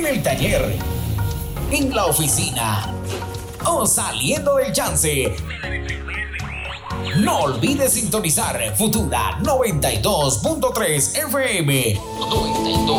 el taller, en la oficina o saliendo del chance. No olvides sintonizar Futura 92.3 FM. 92.3